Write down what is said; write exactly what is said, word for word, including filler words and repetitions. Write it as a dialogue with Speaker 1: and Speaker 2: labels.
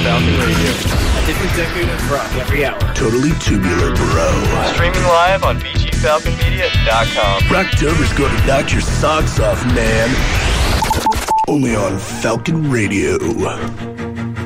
Speaker 1: Falcon Radio. A different decade of rock every hour.
Speaker 2: Totally tubular, bro.
Speaker 3: Streaming live on b g falcon media dot com.
Speaker 2: Rocktober's gonna knock your socks off, man. Only on Falcon Radio.